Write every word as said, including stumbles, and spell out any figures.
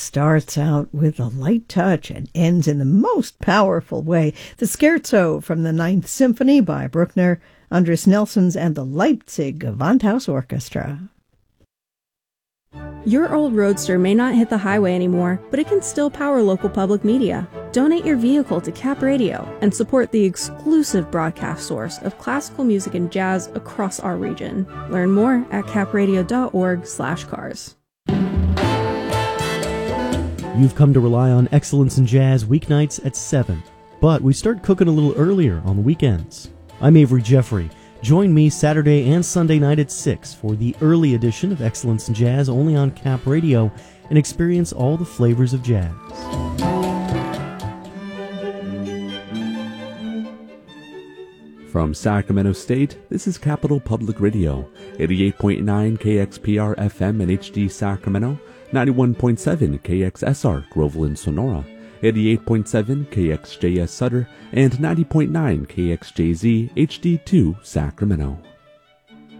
starts out with a light touch and ends in the most powerful way. The Scherzo from the Ninth Symphony by Bruckner, Andres Nelsons, and the Leipzig Gewandhaus Orchestra. Your old Roadster may not hit the highway anymore, but it can still power local public media. Donate your vehicle to Cap Radio and support the exclusive broadcast source of classical music and jazz across our region. Learn more at capradio.org slash cars. You've come to rely on Excellence in Jazz weeknights at seven, but we start cooking a little earlier on the weekends. I'm Avery Jeffrey. Join me Saturday and Sunday night at six for the early edition of Excellence in Jazz only on Cap Radio and experience all the flavors of jazz. From Sacramento State, this is Capital Public Radio, eighty-eight point nine K X P R F M in H D Sacramento, ninety-one point seven K X S R Groveland, Sonora, eighty-eight point seven K X J S Sutter, and ninety point nine K X J Z H D two Sacramento.